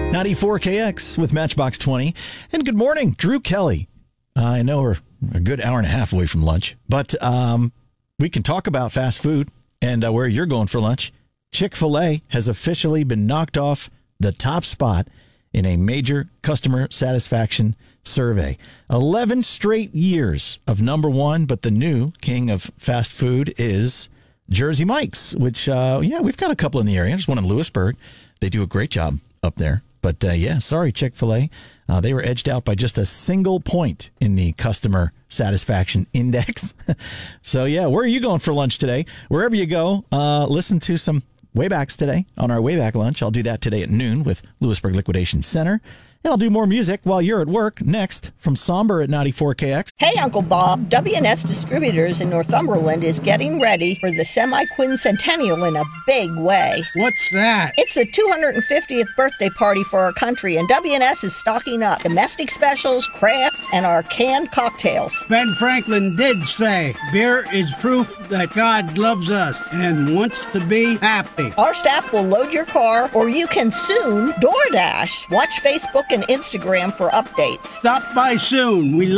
94KX with Matchbox 20. And good morning, Drew Kelly. I know we're a good hour and a half away from lunch, but we can talk about fast food and where you're going for lunch. Chick-fil-A has officially been knocked off the top spot in a major customer satisfaction survey. 11 straight years of number one, but the new king of fast food is Jersey Mike's, which, we've got a couple in the area. There's one in Lewisburg. They do a great job up there. But, sorry, Chick-fil-A. They were edged out by just a single point in the customer satisfaction index. So, where are you going for lunch today? Wherever you go, listen to some Waybacks today on our Wayback Lunch. I'll do that today at noon with Lewisburg Liquidation Center. And I'll do more music while you're at work. Next, from Somber at 94KX. Hey, Uncle Bob. W&S Distributors in Northumberland is getting ready for the semi-quincentennial in a big way. What's that? It's the 250th birthday party for our country, and W&S is stocking up domestic specials, craft, and our canned cocktails. Ben Franklin did say, beer is proof that God loves us and wants to be happy. Our staff will load your car, or you can soon DoorDash. Watch Facebook and Instagram for updates. Stop by soon. We